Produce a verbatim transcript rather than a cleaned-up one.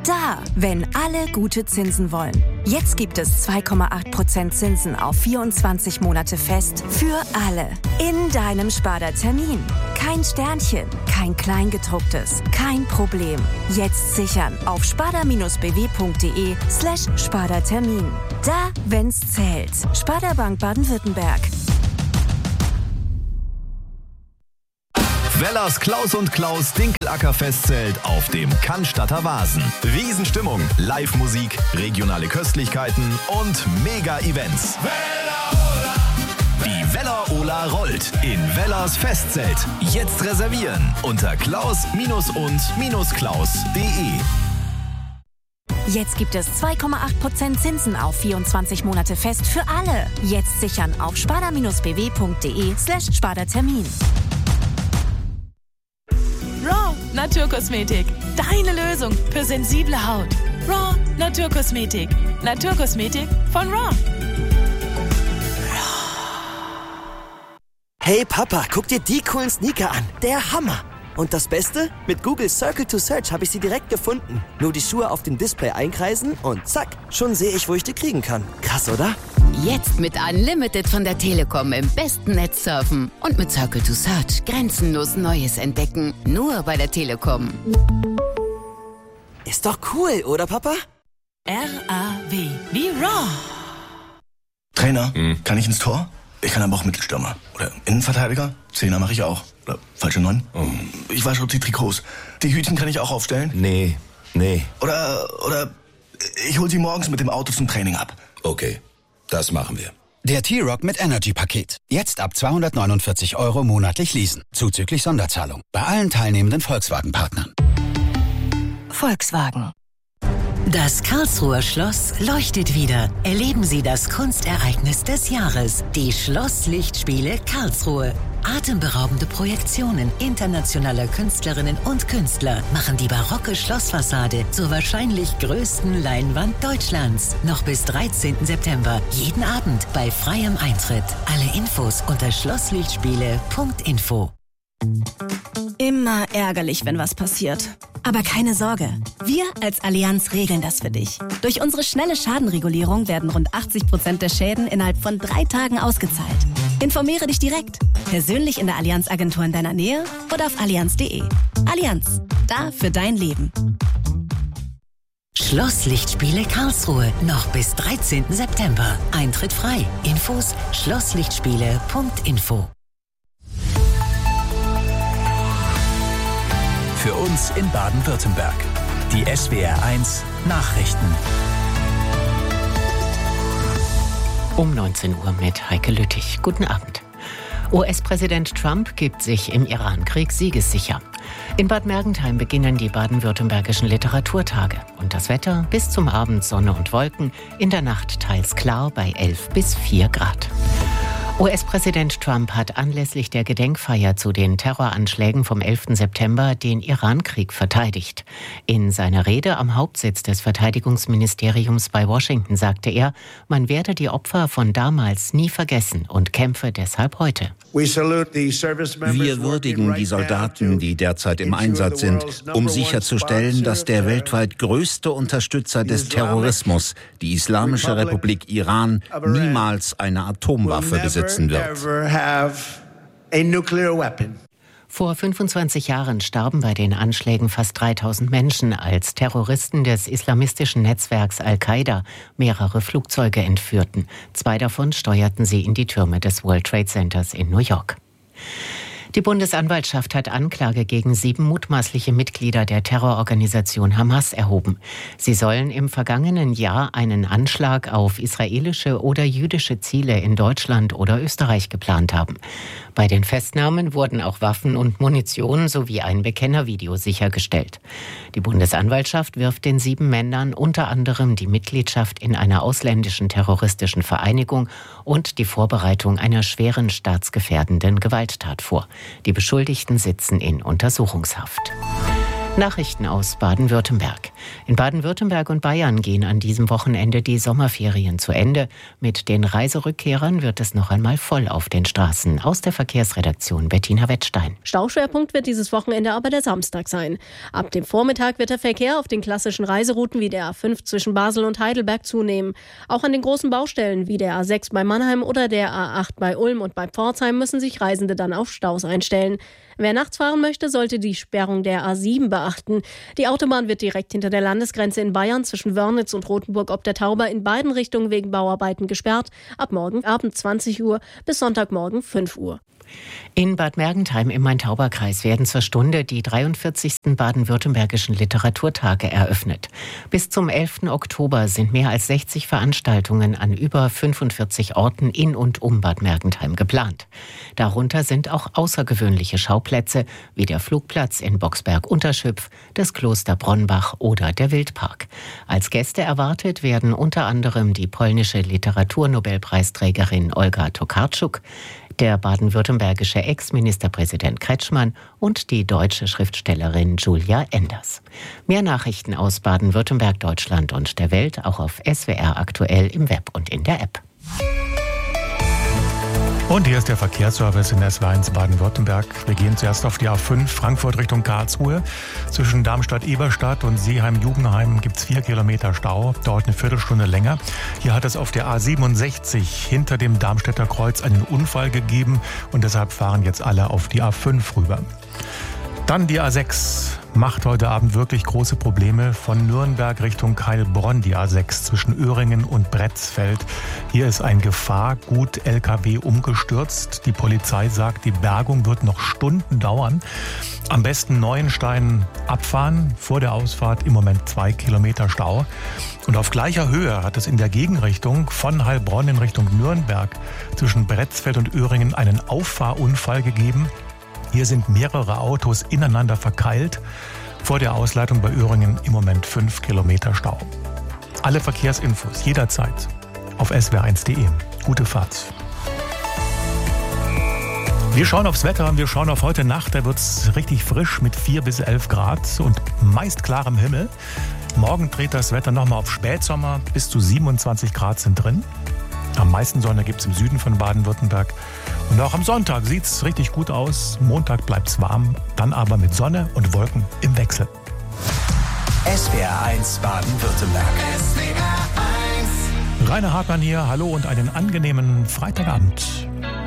Da, wenn alle gute Zinsen wollen. Jetzt gibt es zwei Komma acht Prozent Zinsen auf vierundzwanzig Monate fest für alle. In deinem Sparda-Termin. Kein Sternchen, kein Kleingedrucktes, kein Problem. Jetzt sichern auf sparda-bw.de slash Sparda-Termin. Da, wenn's zählt. Sparda Bank Baden-Württemberg. Wellers Klaus und Klaus Dinkelacker-Festzelt auf dem Cannstatter Wasen. Riesenstimmung, Live-Musik, regionale Köstlichkeiten und Mega-Events. Die Weller-Ola rollt in Wellers Festzelt. Jetzt reservieren unter klaus und klaus punkt de. Jetzt gibt es zwei Komma acht Prozent Zinsen auf vierundzwanzig Monate fest für alle. Jetzt sichern auf sparda-bw.de slash Sparda-Termin. Raw Naturkosmetik. Deine Lösung für sensible Haut. Raw Naturkosmetik. Naturkosmetik von Raw. Hey Papa, guck dir die coolen Sneaker an. Der Hammer. Und das Beste? Mit Google Circle to Search habe ich sie direkt gefunden. Nur die Schuhe auf dem Display einkreisen und zack, schon sehe ich, wo ich die kriegen kann. Krass, oder? Jetzt mit Unlimited von der Telekom im besten Netz surfen. Und mit Circle to Search grenzenlos Neues entdecken. Nur bei der Telekom. Ist doch cool, oder Papa? R A W wie Raw. Trainer, hm. kann ich ins Tor? Ich kann aber auch Mittelstürmer. Oder Innenverteidiger. Zehner mache ich auch. Oder falsche Neun. Oh. Ich wasche die Trikots. Die Hütchen kann ich auch aufstellen. Nee, nee. Oder, oder ich hol sie morgens mit dem Auto zum Training ab. Okay, das machen wir. Der T-Rock mit Energy-Paket. Jetzt ab zweihundertneunundvierzig Euro monatlich leasen. Zuzüglich Sonderzahlung. Bei allen teilnehmenden Volkswagen-Partnern. Volkswagen. Das Karlsruher Schloss leuchtet wieder. Erleben Sie das Kunstereignis des Jahres. Die Schlosslichtspiele Karlsruhe. Atemberaubende Projektionen internationaler Künstlerinnen und Künstler machen die barocke Schlossfassade zur wahrscheinlich größten Leinwand Deutschlands. Noch bis dreizehnten September. Jeden Abend bei freiem Eintritt. Alle Infos unter schlosslichtspiele punkt info. Immer ärgerlich, wenn was passiert. Aber keine Sorge, wir als Allianz regeln das für dich. Durch unsere schnelle Schadenregulierung werden rund achtzig Prozent der Schäden innerhalb von drei Tagen ausgezahlt. Informiere dich direkt, persönlich in der Allianz-Agentur in deiner Nähe oder auf allianz punkt de. Allianz, da für dein Leben. Schlosslichtspiele Karlsruhe, noch bis dreizehnten September. Eintritt frei. Infos schlosslichtspiele punkt info. Für uns in Baden-Württemberg. Die S W R eins Nachrichten. Um neunzehn Uhr mit Heike Lüttich. Guten Abend. U S-Präsident Trump gibt sich im Iran-Krieg siegessicher. In Bad Mergentheim beginnen die baden-württembergischen Literaturtage. Und das Wetter bis zum Abend Sonne und Wolken, in der Nacht teils klar bei elf bis vier Grad. U S-Präsident Trump hat anlässlich der Gedenkfeier zu den Terroranschlägen vom elften September den Iran-Krieg verteidigt. In seiner Rede am Hauptsitz des Verteidigungsministeriums bei Washington sagte er, man werde die Opfer von damals nie vergessen und kämpfe deshalb heute. Wir würdigen die Soldaten, die derzeit im Einsatz sind, um sicherzustellen, dass der weltweit größte Unterstützer des Terrorismus, die Islamische Republik Iran, niemals eine Atomwaffe besitzen wird. Vor fünfundzwanzig Jahren starben bei den Anschlägen fast dreitausend Menschen, als Terroristen des islamistischen Netzwerks Al-Qaida mehrere Flugzeuge entführten. Zwei davon steuerten sie in die Türme des World Trade Centers in New York. Die Bundesanwaltschaft hat Anklage gegen sieben mutmaßliche Mitglieder der Terrororganisation Hamas erhoben. Sie sollen im vergangenen Jahr einen Anschlag auf israelische oder jüdische Ziele in Deutschland oder Österreich geplant haben. Bei den Festnahmen wurden auch Waffen und Munition sowie ein Bekennervideo sichergestellt. Die Bundesanwaltschaft wirft den sieben Männern unter anderem die Mitgliedschaft in einer ausländischen terroristischen Vereinigung und die Vorbereitung einer schweren staatsgefährdenden Gewalttat vor. Die Beschuldigten sitzen in Untersuchungshaft. Nachrichten aus Baden-Württemberg. In Baden-Württemberg und Bayern gehen an diesem Wochenende die Sommerferien zu Ende. Mit den Reiserückkehrern wird es noch einmal voll auf den Straßen. Aus der Verkehrsredaktion Bettina Wettstein. Stauschwerpunkt wird dieses Wochenende aber der Samstag sein. Ab dem Vormittag wird der Verkehr auf den klassischen Reiserouten wie der A fünf zwischen Basel und Heidelberg zunehmen. Auch an den großen Baustellen wie der A sechs bei Mannheim oder der A acht bei Ulm und bei Pforzheim müssen sich Reisende dann auf Staus einstellen. Wer nachts fahren möchte, sollte die Sperrung der A sieben beachten. Die Autobahn wird direkt hinter der Landesgrenze in Bayern zwischen Wörnitz und Rothenburg ob der Tauber in beiden Richtungen wegen Bauarbeiten gesperrt. Ab morgen Abend zwanzig Uhr bis Sonntagmorgen fünf Uhr. In Bad Mergentheim im Main-Tauber-Kreis werden zur Stunde die dreiundvierzigsten baden-württembergischen Literaturtage eröffnet. Bis zum elften Oktober sind mehr als sechzig Veranstaltungen an über fünfundvierzig Orten in und um Bad Mergentheim geplant. Darunter sind auch außergewöhnliche Schauplätze wie der Flugplatz in Boxberg-Unterschüpf, das Kloster Bronnbach oder der Wildpark. Als Gäste erwartet werden unter anderem die polnische Literaturnobelpreisträgerin Olga Tokarczuk, der baden-württembergische Ex-Ministerpräsident Kretschmann und die deutsche Schriftstellerin Julia Enders. Mehr Nachrichten aus Baden-Württemberg, Deutschland und der Welt auch auf S W R aktuell im Web und in der App. Und hier ist der Verkehrsservice in S W R eins Baden-Württemberg. Wir gehen zuerst auf die A fünf Frankfurt Richtung Karlsruhe. Zwischen Darmstadt-Eberstadt und Seeheim-Jugendheim gibt es vier Kilometer Stau. Dauert eine Viertelstunde länger. Hier hat es auf der A siebenundsechzig hinter dem Darmstädter Kreuz einen Unfall gegeben. Und deshalb fahren jetzt alle auf die A fünf rüber. Dann die A sechs macht heute Abend wirklich große Probleme. Von Nürnberg Richtung Heilbronn die A sechs zwischen Öhringen und Bretzfeld. Hier ist ein Gefahrgut L K W umgestürzt. Die Polizei sagt, die Bergung wird noch Stunden dauern. Am besten Neuenstein abfahren. Vor der Ausfahrt im Moment zwei Kilometer Stau. Und auf gleicher Höhe hat es in der Gegenrichtung von Heilbronn in Richtung Nürnberg zwischen Bretzfeld und Öhringen einen Auffahrunfall gegeben. Hier sind mehrere Autos ineinander verkeilt. Vor der Ausleitung bei Öhringen im Moment fünf Kilometer Stau. Alle Verkehrsinfos jederzeit auf S W R eins Punkt de. Gute Fahrt. Wir schauen aufs Wetter und wir schauen auf heute Nacht. Da wird es richtig frisch mit vier bis elf Grad und meist klarem Himmel. Morgen dreht das Wetter nochmal auf Spätsommer. Bis zu siebenundzwanzig Grad sind drin. Am meisten Sonne gibt es im Süden von Baden-Württemberg. Und auch am Sonntag sieht es richtig gut aus. Montag bleibt es warm, dann aber mit Sonne und Wolken im Wechsel. S W R eins Baden-Württemberg. Rainer Hartmann hier, hallo und einen angenehmen Freitagabend.